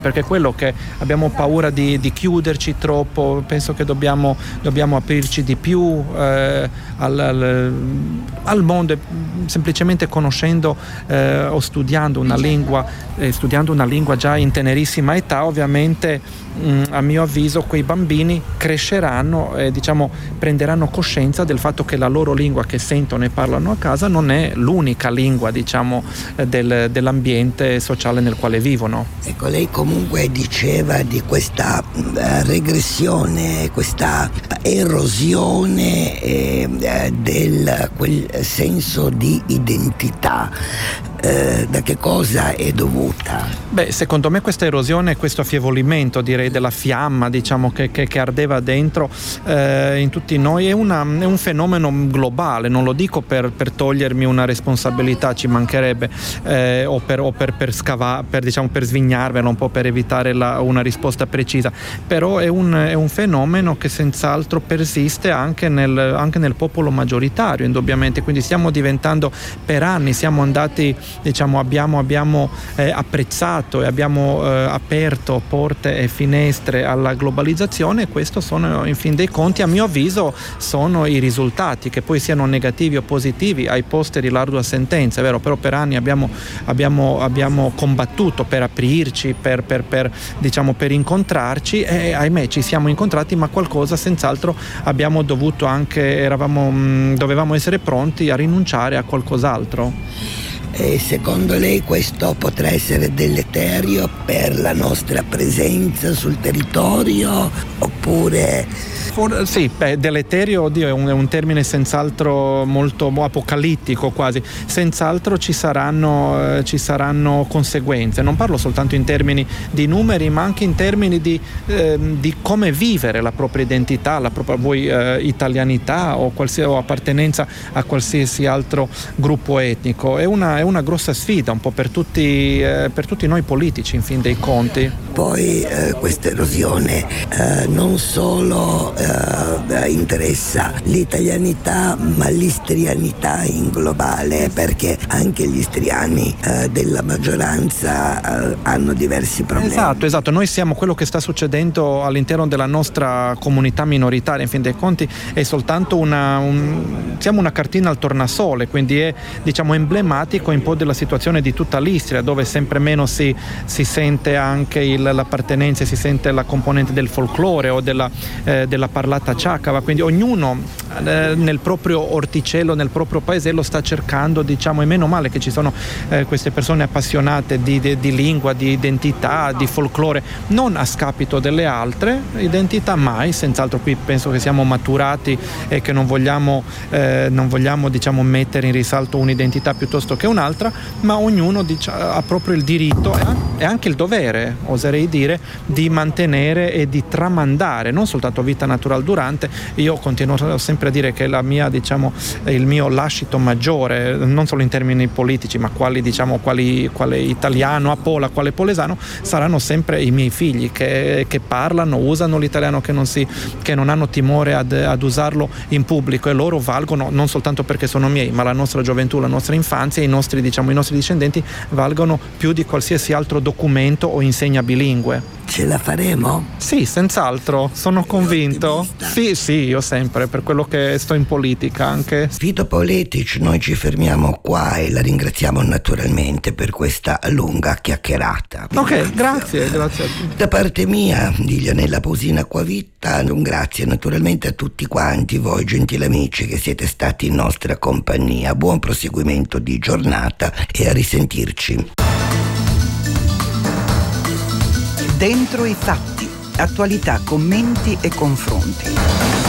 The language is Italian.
perché quello che abbiamo paura di chiuderci troppo, penso che dobbiamo aprirci di più al mondo, semplicemente conoscendo o studiando una lingua già in tenerissima età. Ovviamente a mio avviso quei bambini cresceranno e prenderanno coscienza del fatto che la loro lingua che sentono e parlano a casa non è l'unica lingua dell'ambiente sociale nel quale vivono. Ecco, lei comunque diceva di questa regressione, questa erosione del quel senso di identità. Da che cosa è dovuta? Secondo me questa erosione, questo affievolimento, direi, della fiamma che ardeva dentro in tutti noi è un fenomeno globale. Non lo dico per togliermi una responsabilità, ci mancherebbe, o per svignarvela un po', per evitare una risposta precisa, però è un fenomeno che senz'altro persiste anche nel popolo maggioritario, indubbiamente. Quindi stiamo diventando, per anni siamo andati, abbiamo apprezzato e abbiamo aperto porte e finestre alla globalizzazione, e questo sono, in fin dei conti, a mio avviso, sono i risultati, che poi siano negativi o positivi ai posteri l'ardua sentenza, è vero, però per anni abbiamo combattuto per aprirci, per incontrarci, e ahimè ci siamo incontrati, ma qualcosa senz'altro abbiamo dovuto dovevamo essere pronti a rinunciare a qualcos'altro. E secondo lei questo potrà essere deleterio per la nostra presenza sul territorio, oppure... Sì, deleterio, oddio, è un termine senz'altro molto apocalittico quasi. Senz'altro ci saranno conseguenze. Non parlo soltanto in termini di numeri, ma anche in termini di come vivere la propria identità, la propria italianità o appartenenza a qualsiasi altro gruppo etnico. È una grossa sfida un po' per tutti noi politici, in fin dei conti. Poi questa erosione non solo interessa l'italianità, ma l'istrianità in globale, perché anche gli istriani della maggioranza hanno diversi problemi. Esatto, noi siamo, quello che sta succedendo all'interno della nostra comunità minoritaria, in fin dei conti, è soltanto siamo una cartina al tornasole, quindi è emblematico un po' della situazione di tutta l'Istria, dove sempre meno si sente anche l'appartenenza, si sente la componente del folklore o della parlata ciacava, quindi ognuno nel proprio orticello, nel proprio paesello sta cercando, e meno male che ci sono queste persone appassionate di lingua, di identità, di folklore, non a scapito delle altre identità, mai. Senz'altro qui penso che siamo maturati e che non vogliamo mettere in risalto un'identità piuttosto che un'altra, ma ognuno ha proprio il diritto e anche il dovere, oserei dire, di mantenere e di tramandare non soltanto vita natural durante. Io continuo sempre a dire che la mia, il mio lascito maggiore, non solo in termini politici, ma quale italiano, apola, quale polesano, saranno sempre i miei figli che parlano, usano l'italiano, che non hanno timore ad usarlo in pubblico, e loro valgono non soltanto perché sono miei, ma la nostra gioventù, la nostra infanzia, i nostri discendenti valgono più di qualsiasi altro documento o insegna bilingue. Ce la faremo? Sì, senz'altro, sono convinto. Sì, io sempre, per quello che sto in politica anche. Vito Pauletic, noi ci fermiamo qua e la ringraziamo naturalmente per questa lunga chiacchierata. Ok, grazie a te. Da parte mia, di Lionella Pausina Acquavitta, un grazie naturalmente a tutti quanti voi gentili amici che siete stati in nostra compagnia. Buon proseguimento di giornata e a risentirci. Dentro i fatti, attualità, commenti e confronti.